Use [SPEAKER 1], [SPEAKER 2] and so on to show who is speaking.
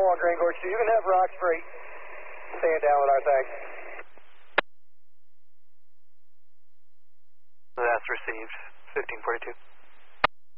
[SPEAKER 1] on Green Gorge 2. You can have Rock straight. Stand down with our tag.
[SPEAKER 2] That's received. 1542.